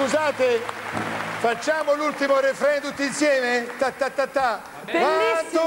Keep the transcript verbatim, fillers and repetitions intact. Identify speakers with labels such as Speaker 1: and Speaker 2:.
Speaker 1: Scusate, facciamo l'ultimo refrain tutti insieme? Ta ta ta ta.
Speaker 2: Bellissimo.